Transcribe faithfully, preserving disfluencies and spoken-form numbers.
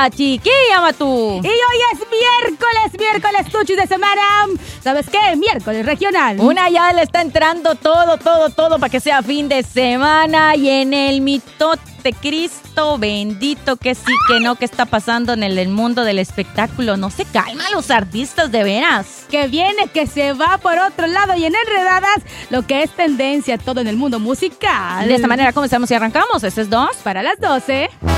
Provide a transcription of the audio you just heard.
la chiquilla, Matú. Y hoy es miércoles, miércoles tuchis de semana. ¿Sabes qué? Miércoles regional. Una ya le está entrando todo, todo, todo para que sea fin de semana. Y en el mitote Cristo bendito, que sí, que no, que está pasando en el, el mundo del espectáculo. No se calman los artistas, de veras. Que viene, que se va por otro lado y en enredadas, lo que es tendencia todo en el mundo musical. De esta manera comenzamos y arrancamos. Este es dos para las doce.